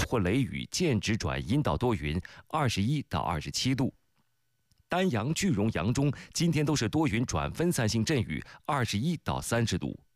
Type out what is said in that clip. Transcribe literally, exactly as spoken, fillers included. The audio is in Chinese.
或雷雨，间质转阴到多云，二十一到二十七度。丹阳、句容、扬中今天都是多云转分散性阵雨，二十一到三十度。